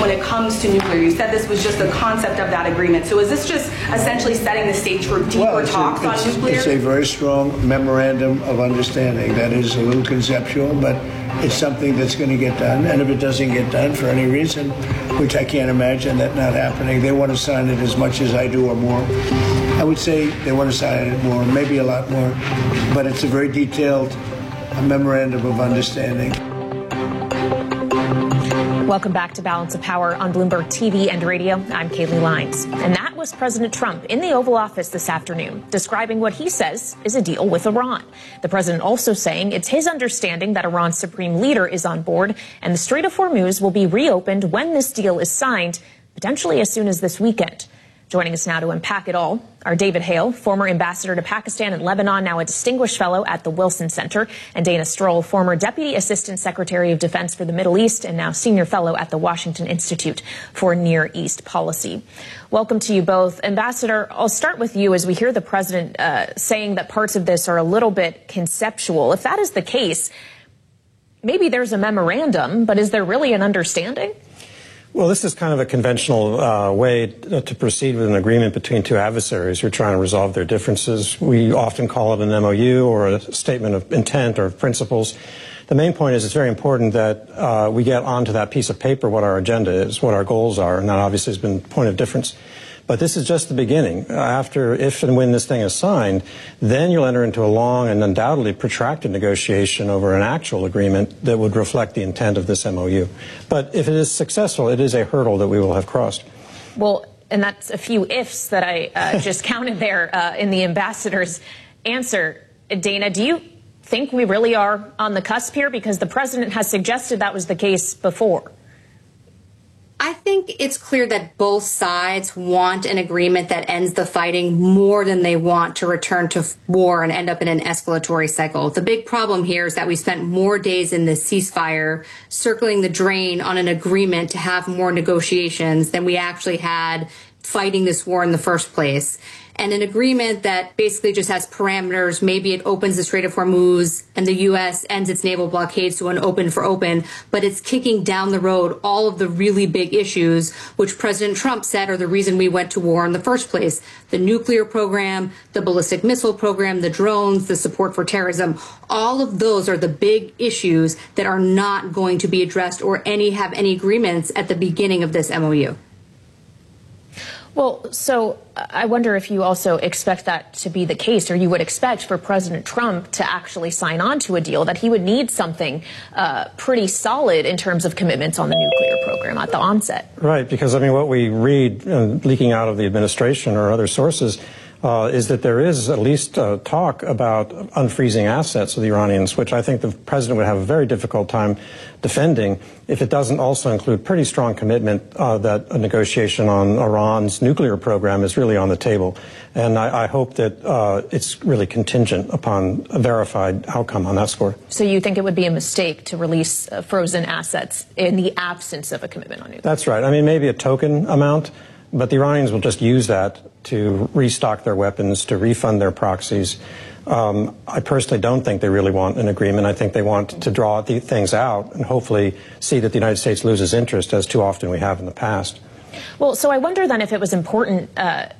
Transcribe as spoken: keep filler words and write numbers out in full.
when it comes to nuclear? You said this was just the concept of that agreement. So is this just essentially setting the stage for deeper well, talks a, on it's, nuclear? It's a very strong memorandum of understanding. That is a little conceptual, but it's something that's going to get done. And if it doesn't get done for any reason, which I can't imagine that not happening, they want to sign it as much as I do or more. I would say they want to sign it more, maybe a lot more, but it's a very detailed a memorandum of understanding. Welcome back to Balance of Power on Bloomberg T V and radio. I'm Kaylee Lines. And that was President Trump in the Oval Office this afternoon, describing what he says is a deal with Iran. The president also saying it's his understanding that Iran's supreme leader is on board and the Strait of Hormuz will be reopened when this deal is signed, potentially as soon as this weekend. Joining us now to unpack it all are David Hale, former ambassador to Pakistan and Lebanon, now a distinguished fellow at the Wilson Center, and Dana Stroll, former deputy assistant secretary of defense for the Middle East and now senior fellow at the Washington Institute for Near East Policy. Welcome to you both. Ambassador, I'll start with you as we hear the president uh, saying that parts of this are a little bit conceptual. If that is the case, maybe there's a memorandum, but is there really an understanding? Well, this is kind of a conventional uh, way to proceed with an agreement between two adversaries who are trying to resolve their differences. We often call it an M O U or a statement of intent or principles. The main point is it's very important that uh, we get onto that piece of paper what our agenda is, what our goals are, and that obviously has been a point of difference. But this is just the beginning. After, if and when this thing is signed, then you'll enter into a long and undoubtedly protracted negotiation over an actual agreement that would reflect the intent of this M O U. But if it is successful, it is a hurdle that we will have crossed. Well, and that's a few ifs that I uh, just counted there uh, in the ambassador's answer. Dana, do you think we really are on the cusp here? Because the president has suggested that was the case before. I think it's clear that both sides want an agreement that ends the fighting more than they want to return to war and end up in an escalatory cycle. The big problem here is that we spent more days in the ceasefire circling the drain on an agreement to have more negotiations than we actually had fighting this war in the first place. And an agreement that basically just has parameters. Maybe it opens the Strait of Hormuz and the U S ends its naval blockades to an open for open, but it's kicking down the road all of the really big issues, which President Trump said are the reason we went to war in the first place. The nuclear program, the ballistic missile program, the drones, the support for terrorism. All of those are the big issues that are not going to be addressed or any have any agreements at the beginning of this M O U. Well, so I wonder if you also expect that to be the case, or you would expect for President Trump to actually sign on to a deal, that he would need something uh, pretty solid in terms of commitments on the nuclear program at the onset. Right, because, I mean, what we read uh, leaking out of the administration or other sources Uh, is that there is at least uh, talk about unfreezing assets of the Iranians, which I think the president would have a very difficult time defending if it doesn't also include pretty strong commitment uh, that a negotiation on Iran's nuclear program is really on the table. And I, I hope that uh, it's really contingent upon a verified outcome on that score. So you think it would be a mistake to release uh, frozen assets in the absence of a commitment on nuclear? That's right. I mean, maybe a token amount, but the Iranians will just use that to restock their weapons, to refund their proxies. Um, I personally don't think they really want an agreement. I think they want to draw the things out and hopefully see that the United States loses interest, as too often we have in the past. Well, so I wonder then if it was important uh,